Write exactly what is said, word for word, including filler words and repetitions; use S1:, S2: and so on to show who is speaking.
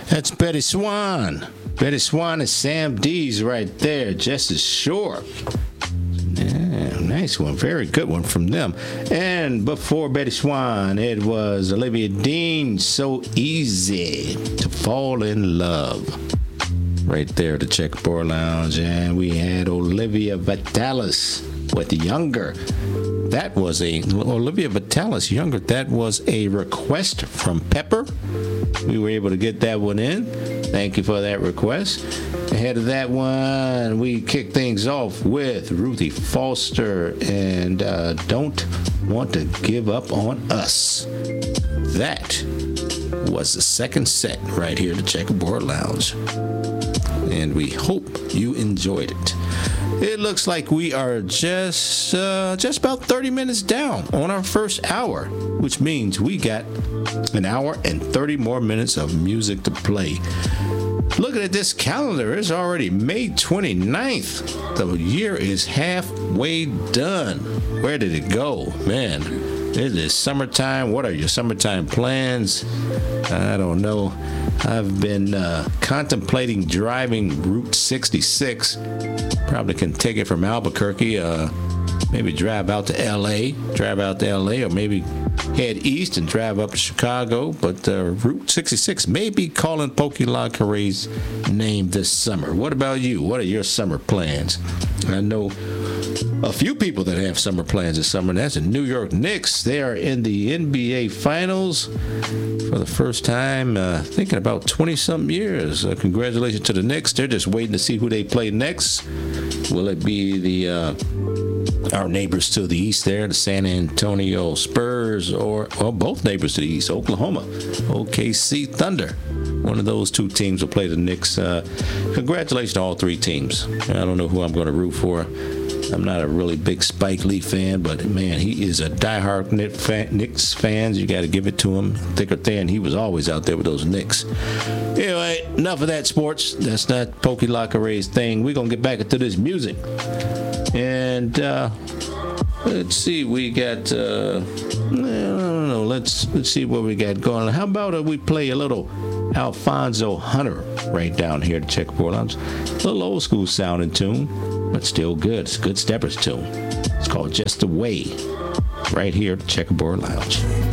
S1: That's Betty Swan. Betty Swan and Sam Dees right there, just as sure. Yeah, nice one. Very good one from them. And before Betty Swan, it was Olivia Dean, So Easy to Fall in Love. Right there at the Checkerboard Lounge. And we had Olivia Vitalis with Younger. That was a, Olivia Vitalis, Younger, that was a request from Pepper. We were able to get that one in. Thank you for that request. Ahead of that one, we kick things off with Ruthie Foster and uh, Don't Want to Give Up on Us. That was the second set right here at the Checkerboard Lounge. And we hope you enjoyed it. It looks like we are just uh, just about thirty minutes down on our first hour, which means we got an hour and thirty more minutes of music to play. Looking at this calendar, it's already May twenty-ninth. The year is halfway done. Where did it go? Man, it is summertime. What are your summertime plans? I don't know. I've been uh, contemplating driving Route sixty-six. Probably can take it from Albuquerque, uh, maybe drive out to L A, drive out to L A, or maybe head east and drive up to Chicago. But uh, Route sixty-six may be calling Pokey La Carre's name this summer. What about you? What are your summer plans? I know a few people that have summer plans this summer, and that's the New York Knicks. They are in the N B A Finals for the first time, uh, thinking about twenty-something years. Uh, congratulations to the Knicks. They're just waiting to see who they play next. Will it be the uh, our neighbors to the east there, the San Antonio Spurs, or well, both neighbors to the east, Oklahoma, O K C Thunder? One of those two teams will play the Knicks. Uh, congratulations to all three teams. I don't know who I'm going to root for. I'm not a really big Spike Lee fan, but man, he is a diehard Knicks fan. You got to give it to him, thick or thin. He was always out there with those Knicks. Anyway, enough of that sports. That's not Pokey La Carre's thing. We're gonna get back into this music, and uh, let's see. We got. Uh, I don't know. Let's let's see what we got going on. How about uh, we play a little Alfonso Hunter right down here at the Checkerboard Lounge? A little old school sounding tune, but still good. It's a good steppers tune. It's called Just the Way right here at the Checkerboard Lounge.